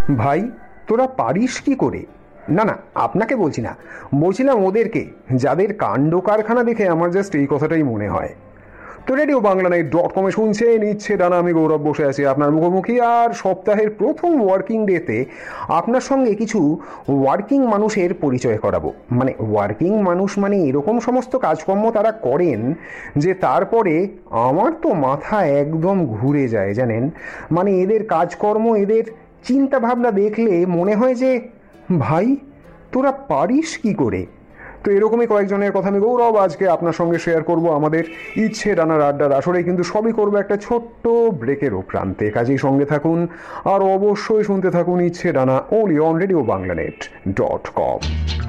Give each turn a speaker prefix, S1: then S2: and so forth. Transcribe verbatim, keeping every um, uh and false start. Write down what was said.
S1: ভাই তোরা পারিস কি করে? না না, আপনাকে বলছি না, বলছিলাম ওদেরকে, যাদের কাণ্ড কারখানা দেখে আমার জাস্ট এই কথাটাই মনে হয়। তো রেডিও বাংলা নাইট ডট কমে শুনছেন ইচ্ছে ডানা, আমি গৌরব বসে আছি আপনার মুখোমুখি। আর সপ্তাহের প্রথম ওয়ার্কিং ডেতে আপনার সঙ্গে কিছু ওয়ার্কিং মানুষের পরিচয় করাবো। মানে ওয়ার্কিং মানুষ মানে এরকম সমস্ত কাজকর্ম তারা করেন যে তারপরে আমার তো মাথা একদম ঘুরে যায় জানেন। মানে এদের কাজকর্ম, এদের চিন্তা ভাবনা দেখলে মনে হয় যে ভাই তোরা পারিস কি করে। তো এরকমই কয়েকজনের কথা আমি গৌরব আজকে আপনার সঙ্গে শেয়ার করব আমাদের ইচ্ছে ডানার আড্ডার আসরে, কিন্তু সবই করবো একটা ছোট্ট ব্রেকেরও প্রান্তে। কাজেই সঙ্গে থাকুন আর অবশ্যই শুনতে থাকুন ইচ্ছে ডানা, only on radio Bangla net dot com.